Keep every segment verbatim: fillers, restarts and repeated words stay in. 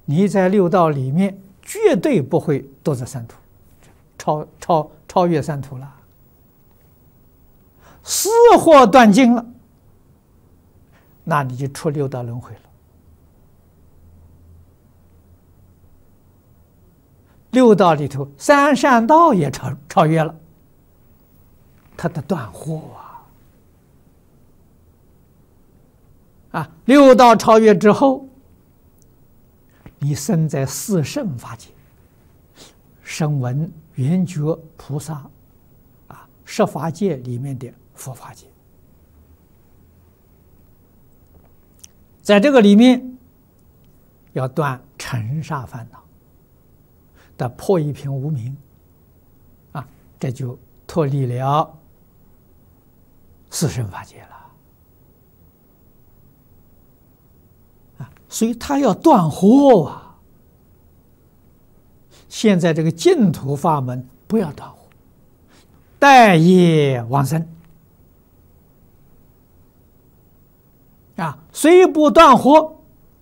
你在六道里面绝对不会堕这三途，超超超越三途了。死或断尽了，那你就出六道轮回了。六道里头，三善道也超超越了，他的断惑啊！啊，六道超越之后，你生在四圣法界，声闻、缘觉、菩萨，啊，十法界里面的佛法界，在这个里面要断尘沙烦恼。的破一品无明，啊，这就脱离了四圣法界了，啊，所以他要断惑啊。现在这个净土法门不要断惑，待业往生，啊，虽不断惑，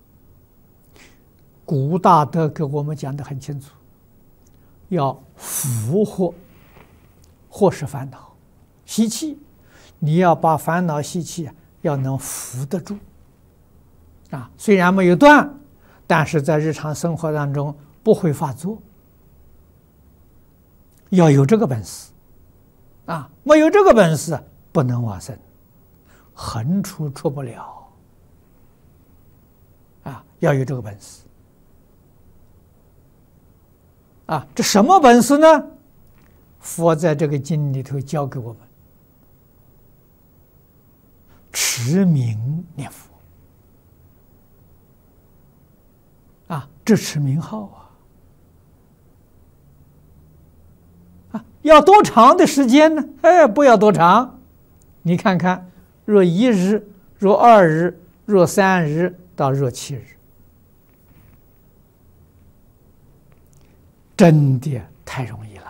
古大德给我们讲得很清楚。要伏惑，惑是烦恼习气，你要把烦恼习气要能伏得住啊。虽然没有断，但是在日常生活当中不会发作，要有这个本事啊。没有这个本事不能往生，横出出不了啊。要有这个本事。啊，这什么本事呢？佛在这个经里头教给我们：持名念佛啊，这持名号啊，啊，要多长的时间呢？哎，不要多长，你看看，若一日，若二日，若三日，到若七日。真的太容易了，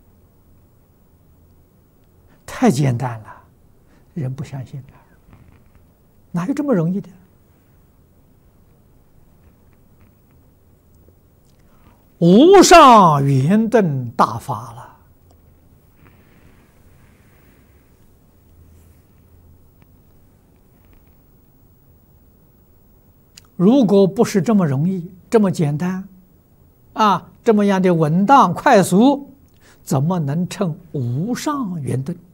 太简单了，人不相信了，哪有这么容易的？无上圆顿大法了。如果不是这么容易，这么简单，啊，这么样的稳当快速，怎么能称无上圆顿？